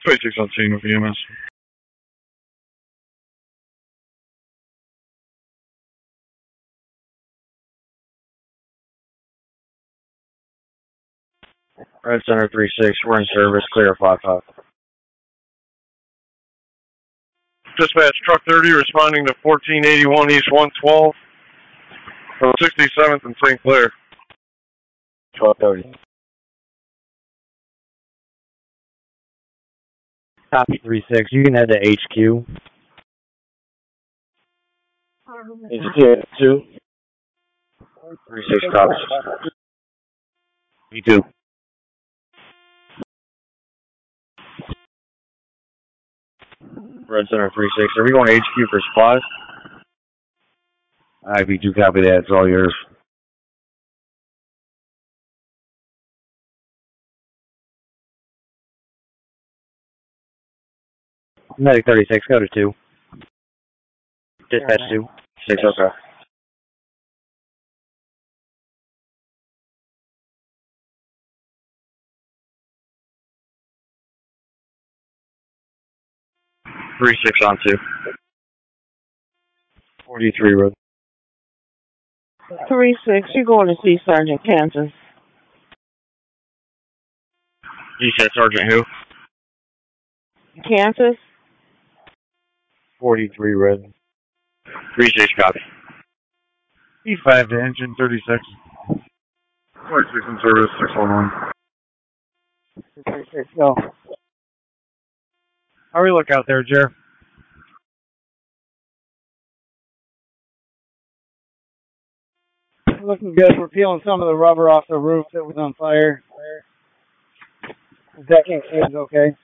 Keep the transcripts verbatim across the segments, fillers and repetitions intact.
twenty-six on scene with E M S. Red Center three six, we're in service, clear five five. Dispatch, truck thirty responding to fourteen eighty-one East one twelve from sixty-seventh and Saint Clair. twelve thirty. Copy three six, you can head to H Q. H Q two. three six copies. Me too. Red Center three six, are we going to H Q for supplies? I V two, copy that, it's all yours. Medic thirty-six, go to two. Dispatch two. six, okay. three six on two. forty-three road. three six, you're going to see Sergeant Kansas. You said Sergeant who? Kansas? forty-three red. three six copy. E five to engine thirty-six. twenty-six in service, six one one. thirty-six, go. How do we look out there, Jer? Looking good. We're peeling some of the rubber off the roof that was on fire. The decking seems okay.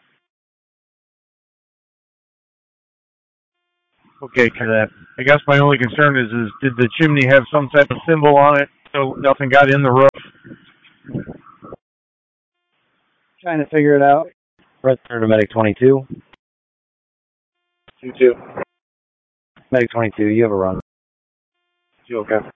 Okay, Cadet. I guess my only concern is, is did the chimney have some type of symbol on it so nothing got in the roof? Trying to figure it out. Red Center to Medic twenty-two. two two. Medic twenty-two, you have a run. You okay?